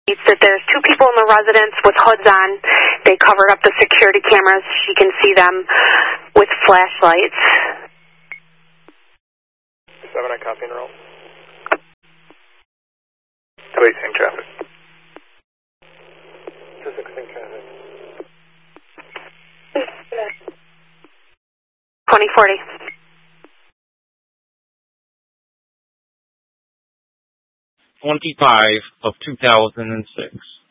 that there's two people in the residence with hoods on. They covered up the security cameras. She can see them with flashlights. 7, I copy and roll. Policing traffic. 216 traffic. 2040. /25/2006.